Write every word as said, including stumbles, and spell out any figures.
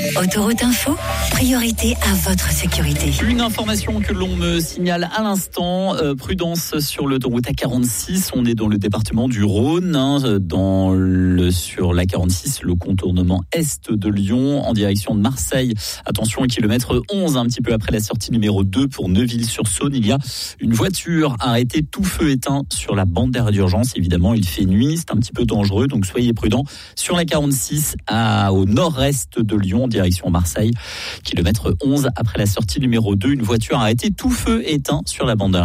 Autoroute Info, priorité à votre sécurité. Une information que l'on me signale à l'instant, euh, prudence sur l'autoroute A quarante-six. On est dans le département du Rhône, hein, dans le, sur l'A quarante-six, le contournement est de Lyon, en direction de Marseille. Attention, au kilomètre onze, un petit peu après la sortie numéro deux pour Neuville-sur-Saône. Il y a une voiture arrêtée, tout feu éteint sur la bande d'arrêt d'urgence. Évidemment, il fait nuit, c'est un petit peu dangereux, donc soyez prudents. Sur la quarante-six, à, au nord-est de Lyon, en direction Marseille, kilomètre onze après la sortie numéro deux, une voiture arrêtée, tout feu éteint sur la bande d'arrêt.